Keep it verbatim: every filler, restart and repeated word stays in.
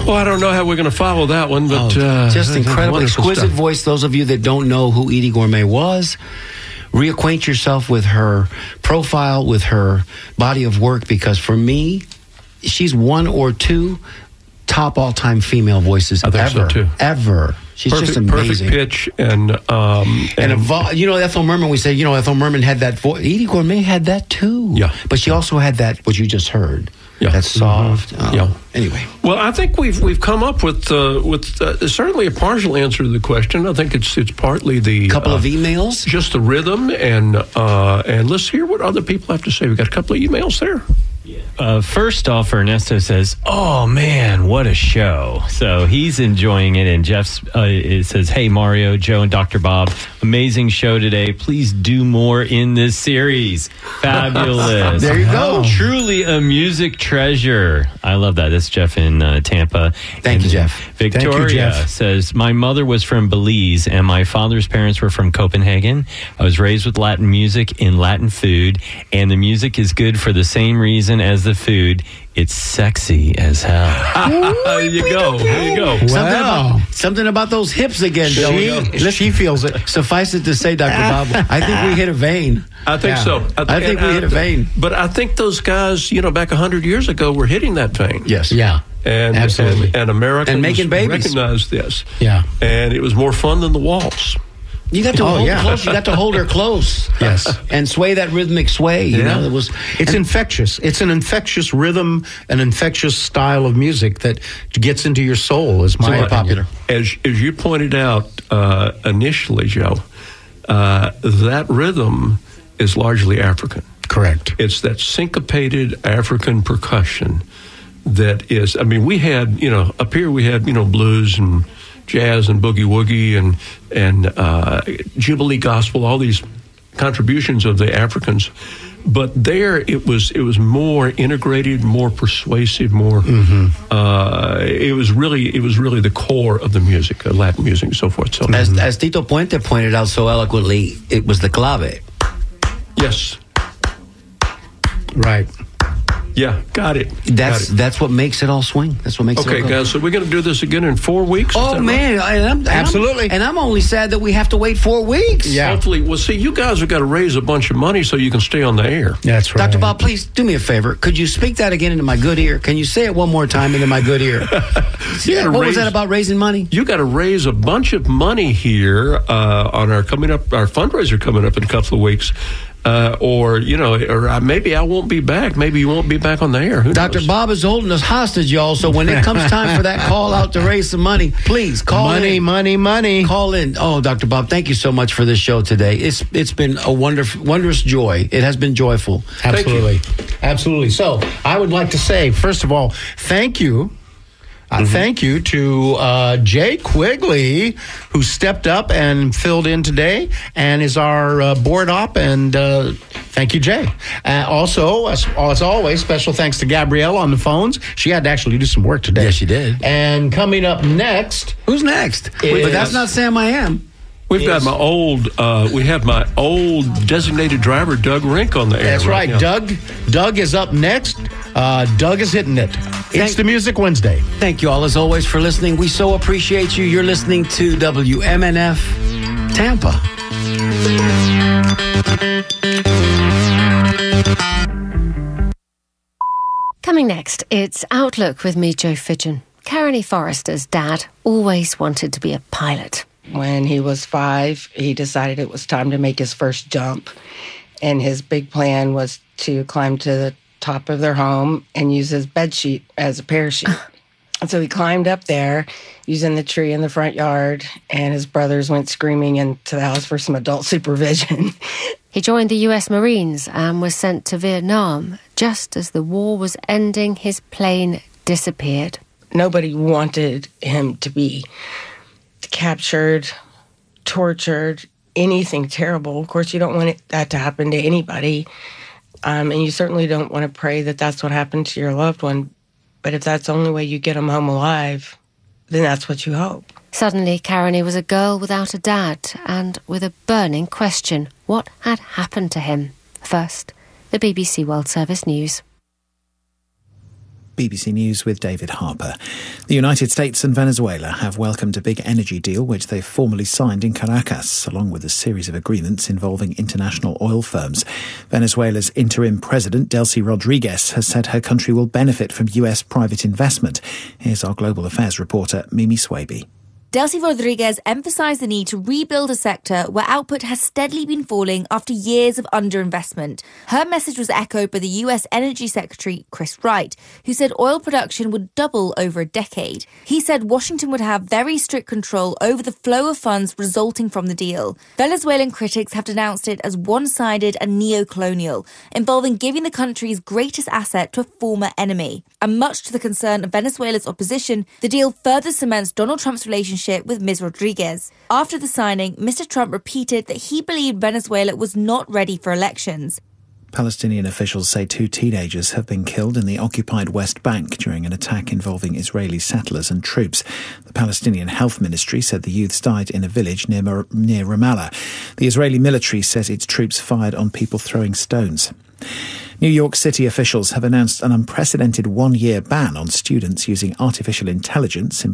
Well, I don't know how we're going to follow that one, but... Oh, uh, just incredible, exquisite stuff. voice. Those of you that don't know who Eydie Gormé was, reacquaint yourself with her profile, with her body of work, because for me, she's one or two top all-time female voices I think ever. so, too. Ever. She's perfect, just amazing. Perfect pitch and... Um, and, and a vo- you know, Ethel Merman, we say, you know, Ethel Merman had that voice. Eydie Gormé had that, too. Yeah. But she also had that, what you just heard. Yeah. That's soft. Mm-hmm. Oh, yeah. Anyway. Well, I think we've we've come up with uh, with uh, certainly a partial answer to the question. I think it's it's partly the couple uh, of emails, just the rhythm, and uh, and let's hear what other people have to say. We got a couple of emails there. Uh, first off, Ernesto says, "Oh man, what a show!" So he's enjoying it, and Jeff uh, it says, "Hey Mario, Joe, and Doctor Bob, amazing show today. Please do more in this series. Fabulous. There you go. Truly a music treasure." I love that. That's Jeff in uh, Tampa. Thank and you, Jeff. Victoria Thank you, Jeff. says, "My mother was from Belize, and my father's parents were from Copenhagen. I was raised with Latin music and Latin food, and the music is good for the same reason as the food. It's sexy as hell." There you go. There you go. Something, Wow. about, something about those hips again, Joe. She, she feels it. Suffice it to say, Doctor Bob, I think we hit a vein. I think Yeah. so. I think we hit a vein. But I think those guys, you know, back a hundred years ago, were hitting that vein. Yes. Yeah. And, Absolutely. and, and Americans And making babies. recognized this. Yeah. And it was more fun than the waltz. You got to Oh, hold yeah. close. You got to hold her close. Yes. And sway that rhythmic sway. You Yeah. know, it was. It's and- infectious. It's an infectious rhythm, an infectious style of music that gets into your soul, is my Super opinion. popular. As as you pointed out uh, initially, Joe, uh, that rhythm is largely African. Correct. It's that syncopated African percussion that is. I mean, we had you know up here we had you know blues and jazz and boogie woogie and and uh, Jubilee gospel, all these contributions of the Africans. But there, it was it was more integrated, more persuasive, more. Mm-hmm. Uh, it was really it was really the core of the music, uh, Latin music, and so forth. So As, as Tito Puente pointed out so eloquently, it was the clave. yes, Right. yeah, got it. That's got it. that's what makes it all swing. That's what makes Okay, it all go. guys. So we're going to do this again in four weeks. Is Oh that man, right? and I'm, and I'm- Absolutely. and I'm only sad that we have to wait four weeks. Yeah. Hopefully, well, see, you guys have got to raise a bunch of money so you can stay on the air. That's right. Doctor Bob, please do me a favor. Could you speak that again into my good ear? Can you say it one more time into my good ear? See, gotta what was raise- that about raising money? You got to raise a bunch of money here uh, on our coming up, our fundraiser coming up in a couple of weeks. Uh, or, you know, or uh, maybe I won't be back. Maybe you won't be back on the air. Who Doctor knows? Bob is holding us hostage, y'all. So when it comes time for that call out to raise some money, please call money, in. money, money. Call in. Oh, Doctor Bob, thank you so much for this show today. It's it's been a wonderful, wondrous joy. It has been joyful. Absolutely. Absolutely. So I would like to say, first of all, thank you. Uh, Mm-hmm. Thank you to uh, Jay Quigley, who stepped up and filled in today and is our uh, board op. And uh, thank you, Jay. Uh, also, as, as always, special thanks to Gabrielle on the phones. She had to actually do some work today. Yes, she did. And coming up next, Who's next? Is- But that's not Sam I Am. We've got my old, uh, we have my old designated driver, Doug Rink, on the air. that's right, now. Doug. Doug is up next. Uh, Doug is hitting it. It's Thank- the Music Wednesday. Thank you all, as always, for listening. We so appreciate you. You're listening to W M N F Tampa. Coming next, it's Outlook with me, Joe Fidgen. Karen E. Forrester's dad always wanted to be a pilot. When he was five, he decided it was time to make his first jump. And his big plan was to climb to the top of their home and use his bedsheet as a parachute. And so he climbed up there using the tree in the front yard, and his brothers went screaming into the house for some adult supervision. He joined the U S Marines and was sent to Vietnam. Just as the war was ending, his plane disappeared. Nobody wanted him to be captured, tortured, anything terrible. Of course, you don't want it, that to happen to anybody. Um, and you certainly don't want to pray that that's what happened to your loved one. But if that's the only way you get them home alive, then that's what you hope. Suddenly, Karen was a girl without a dad and with a burning question. What had happened to him? First, the B B C World Service News. B B C News with David Harper. The United States and Venezuela have welcomed a big energy deal which they formally signed in Caracas, along with a series of agreements involving international oil firms. Venezuela's interim president, Delcy Rodriguez, has said her country will benefit from U S private investment. Here's our global affairs reporter, Mimi Swaby. Delcy Rodriguez emphasised the need to rebuild a sector where output has steadily been falling after years of underinvestment. Her message was echoed by the U S Energy Secretary, Chris Wright, who said oil production would double over a decade. He said Washington would have very strict control over the flow of funds resulting from the deal. Venezuelan critics have denounced it as one-sided and neo-colonial, involving giving the country's greatest asset to a former enemy. And much to the concern of Venezuela's opposition, the deal further cements Donald Trump's relationship with Miz Rodriguez. After the signing, Mister Trump repeated that he believed Venezuela was not ready for elections. Palestinian officials say two teenagers have been killed in the occupied West Bank during an attack involving Israeli settlers and troops. The Palestinian Health Ministry said the youths died in a village near, Mar- near Ramallah. The Israeli military says its troops fired on people throwing stones. New York City officials have announced an unprecedented one-year ban on students using artificial intelligence in